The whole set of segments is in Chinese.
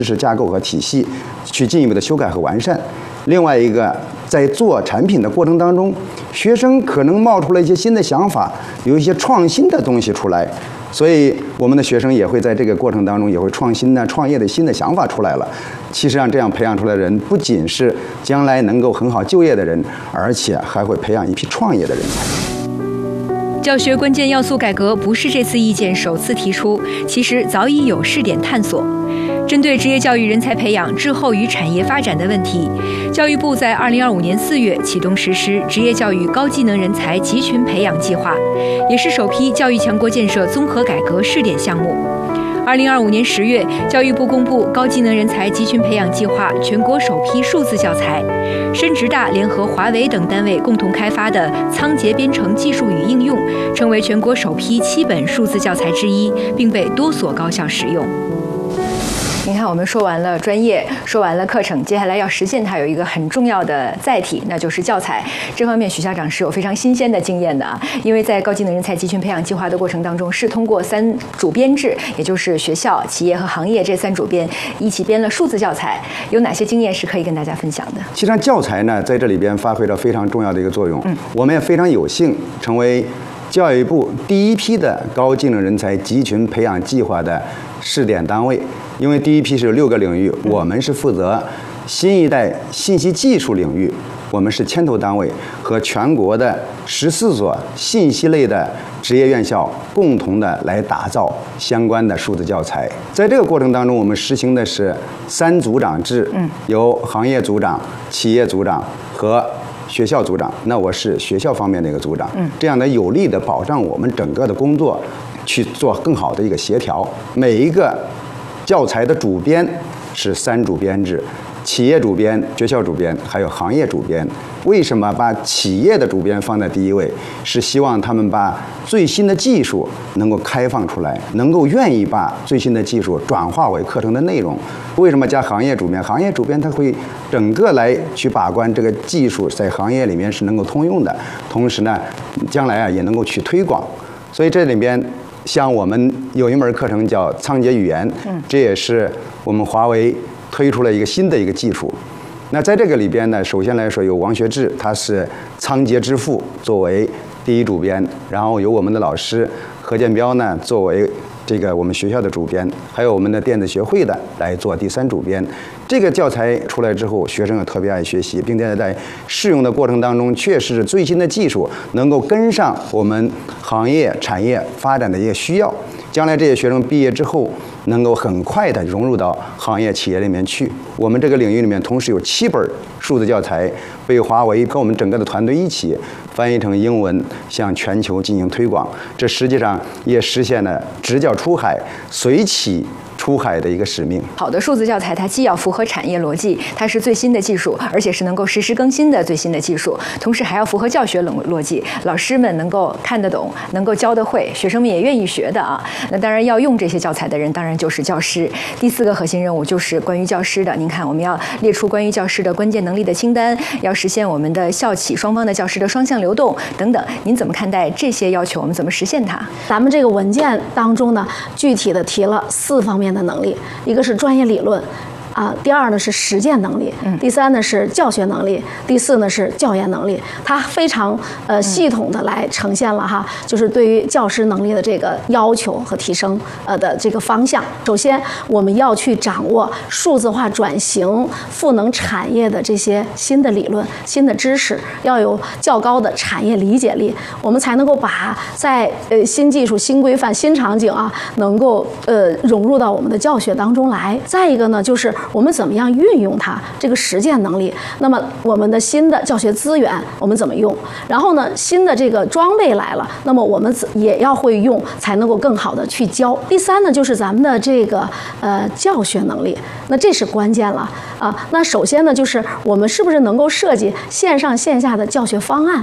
知识架构和体系去进一步的修改和完善。另外一个，在做产品的过程当中，学生可能冒出了一些新的想法，有一些创新的东西出来，所以我们的学生也会在这个过程当中也会创新呢，创业的新的想法出来了。其实上这样培养出来的人，不仅是将来能够很好就业的人，而且还会培养一批创业的人才。 教学关键要素改革不是这次意见首次提出，其实早已有试点探索。针对职业教育人才培养滞后于产业发展的问题，教育部在2025年4月启动实施职业教育高技能人才集群培养计划，也是首批教育强国建设综合改革试点项目。2025年10月，教育部公布高技能人才集群培养计划全国首批数字教材，深职大联合华为等单位共同开发的仓颉编程技术与应用，成为全国首批7本数字教材之一，并被多所高校使用。您看，我们说完了专业，说完了课程，接下来要实现它有一个很重要的载体，那就是教材。这方面，许校长是有非常新鲜的经验的啊，因为在高技能人才集群培养计划的过程当中，是通过3主编制，也就是学校、企业和行业这3主编一起编了数字教材。有哪些经验是可以跟大家分享的？ 其实上教材呢，在这里边发挥了非常重要的一个作用。我们也非常有幸成为教育部第一批的高技能人才集群培养计划的试点单位。因为第一批是6个领域，我们是负责新一代信息技术领域，我们是牵头单位，和全国的14所信息类的职业院校共同的来打造相关的数字教材。在这个过程当中，我们实行的是3组长制，由行业组长、企业组长和学校组长。那我是学校方面的一个组长，这样的有力的保障我们整个的工作去做更好的一个协调。每一个教材的主编是3主编制，企业主编、学校主编还有行业主编。为什么把企业的主编放在第一位？是希望他们把最新的技术能够开放出来，能够愿意把最新的技术转化为课程的内容。为什么加行业主编？行业主编他会整个来去把关这个技术在行业里面是能够通用的，同时呢，将来也能够去推广。所以这里边像我们有一门课程叫仓颉语言，这也是我们华为推出了一个新的一个技术。那在这个里边呢，首先来说有王学志，他是仓颉之父，作为第一主编，然后由我们的老师何建彪呢作为这个我们学校的主编，还有我们的电子学会的来做第3主编。这个教材出来之后，学生也特别爱学习，并且在试用的过程当中，确实是最新的技术能够跟上我们行业产业发展的一个需要。将来这些学生毕业之后，能够很快的融入到行业企业里面去。我们这个领域里面同时有7本数字教材被华为跟我们整个的团队一起翻译成英文，向全球进行推广。这实际上也实现了职教出海、随企出海的一个使命。 好的数字教材，它既要符合产业逻辑，它是最新的技术，而且是能够实时更新的最新的技术，同时还要符合教学逻辑，老师们能够看得懂，能够教得会，学生们也愿意学的啊。那当然要用这些教材的人，当然就是教师。第4个核心任务就是关于教师的。您看，我们要列出关于教师的关键能力的清单，要实现我们的校企双方的教师的双向流动等等。您怎么看待这些要求？我们怎么实现它？ 咱们这个文件当中呢，具体的提了4方面的能力，一个是专业理论。第2呢是实践能力，第3呢是教学能力，第4呢是教研能力。它非常系统的来呈现了哈，就是对于教师能力的这个要求和提升的这个方向。首先，我们要去掌握数字化转型赋能产业的这些新的理论、新的知识，要有较高的产业理解力，我们才能够把在新技术、新规范、新场景能够融入到我们的教学当中来。再一个呢，就是我们怎么样运用它这个实践能力？那么我们的新的教学资源我们怎么用？然后呢，新的这个装备来了，那么我们也要会用，才能够更好的去教。第3呢，就是咱们的这个教学能力，那这是关键了啊。那首先呢，就是我们是不是能够设计线上线下的教学方案？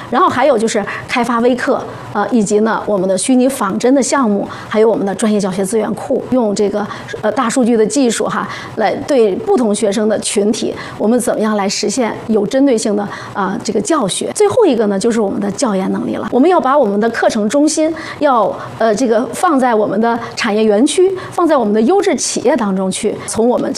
然后还有就是开发微课，以及呢我们的虚拟仿真的项目，还有我们的专业教学资源库，用这个大数据的技术来对不同学生的群体，我们怎么样来实现有针对性的这个教学。最后一个呢就是我们的教研能力了，我们要把我们的课程中心要这个放在我们的产业园区，放在我们的优质企业当中去，从我们